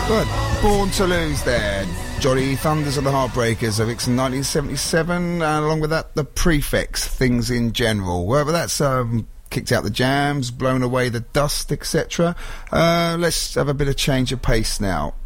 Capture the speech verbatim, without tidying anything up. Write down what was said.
Good. Born to Lose there. Johnny Thunders and the Heartbreakers of Vixen nineteen seventy-seven, and along with that, the Prefix, Things in General. Wherever that's um, kicked out the jams, blown away the dust, et cetera. Uh, let's have a bit of change of pace now.